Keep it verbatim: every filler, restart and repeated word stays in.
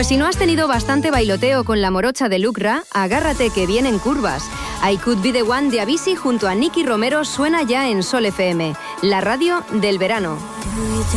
Pues si no has tenido bastante bailoteo con la morocha de Lucra, agárrate que vienen curvas. I Could Be The One de Avicii junto a Nicky Romero suena ya en Sol F M, la radio del verano.